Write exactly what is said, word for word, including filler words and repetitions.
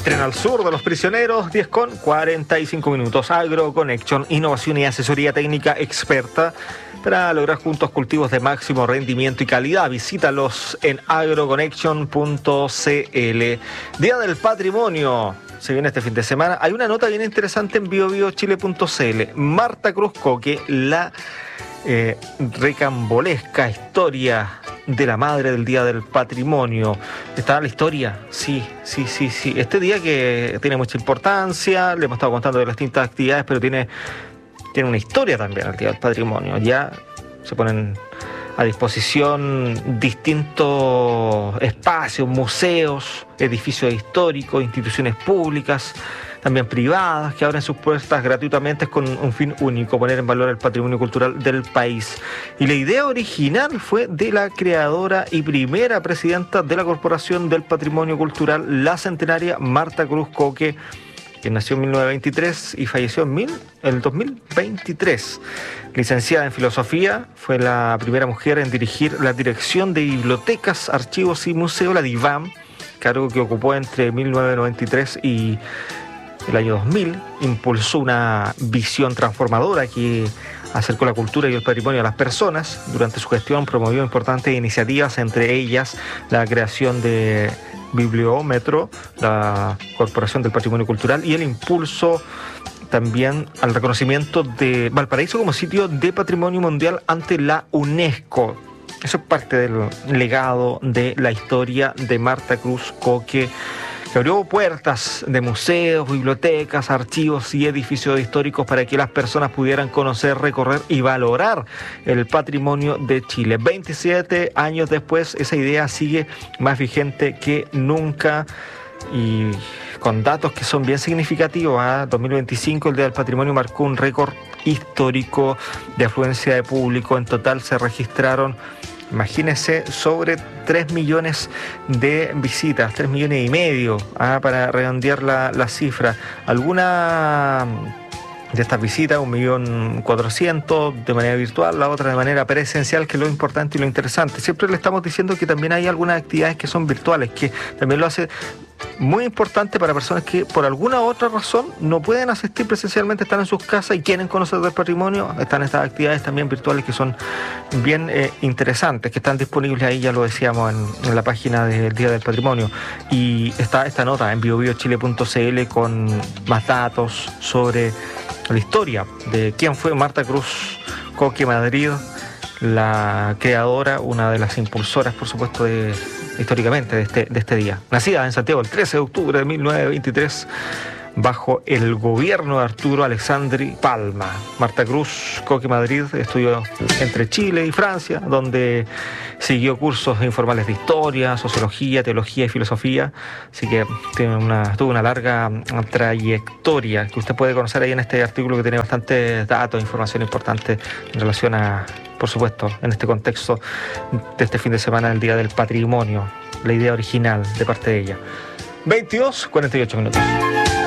Tren al sur de los prisioneros, diez con cuarenta y cinco minutos. AgroConnection, innovación y asesoría técnica experta para lograr juntos cultivos de máximo rendimiento y calidad. Visítalos en agroconnection punto cl. Día del Patrimonio. Se viene este fin de semana. Hay una nota bien interesante en bio bio chile punto cl. Marta Cruz Coque, la eh, recambolesca historia de la madre del Día del Patrimonio. ¿Está la historia? Sí, sí, sí, sí. Este día que tiene mucha importancia, le hemos estado contando de las distintas actividades, pero tiene, tiene una historia también el Día del Patrimonio. Ya se ponen a disposición distintos espacios, museos, edificios históricos, instituciones públicas, también privadas, que abren sus puertas gratuitamente con un fin único: poner en valor el patrimonio cultural del país. Y la idea original fue de la creadora y primera presidenta de la Corporación del Patrimonio Cultural, la centenaria Marta Cruz Coque, que nació en mil novecientos veintitrés y falleció en mil, el dos mil veintitrés. Licenciada en Filosofía, fue la primera mujer en dirigir la Dirección de Bibliotecas, Archivos y Museos, la DIVAM, cargo que ocupó entre mil novecientos noventa y tres y el año dos mil. Impulsó una visión transformadora que acercó la cultura y el patrimonio a las personas. Durante su gestión promovió importantes iniciativas, entre ellas la creación de Bibliómetro, la Corporación del Patrimonio Cultural, y el impulso también al reconocimiento de Valparaíso como sitio de patrimonio mundial ante la UNESCO. Eso es parte del legado de la historia de Marta Cruz Coque, que abrió puertas de museos, bibliotecas, archivos y edificios históricos para que las personas pudieran conocer, recorrer y valorar el patrimonio de Chile. veintisiete años después, esa idea sigue más vigente que nunca y con datos que son bien significativos. ¿eh? dos mil veinticinco, el Día del Patrimonio marcó un récord histórico de afluencia de público. En total se registraron, imagínense, sobre tres millones de visitas, tres millones y medio, ¿ah? para redondear la, la cifra. Alguna de estas visitas, un millón cuatrocientos de manera virtual, la otra de manera presencial, que es lo importante y lo interesante. Siempre le estamos diciendo que también hay algunas actividades que son virtuales, que también lo hace muy importante para personas que por alguna u otra razón no pueden asistir presencialmente, están en sus casas y quieren conocer del patrimonio. Están estas actividades también virtuales que son bien eh, interesantes, que están disponibles ahí, ya lo decíamos, en, en la página del Día del Patrimonio. Y está esta nota en bio bio chile punto cl con más datos sobre la historia de quién fue Marta Cruz Coque Madrid, la creadora, una de las impulsoras, por supuesto, de históricamente de este, de este día. Nacida en Santiago el trece de octubre de mil novecientos veintitrés, bajo el gobierno de Arturo Alexandri Palma. Marta Cruz Coque Madrid estudió entre Chile y Francia, donde siguió cursos informales de historia, sociología, teología y filosofía. Así que tiene una, tuvo una larga trayectoria que usted puede conocer ahí en este artículo, que tiene bastantes datos e información importante en relación a, por supuesto, en este contexto de este fin de semana, el Día del Patrimonio, la idea original de parte de ella. veintidós, cuarenta y ocho minutos.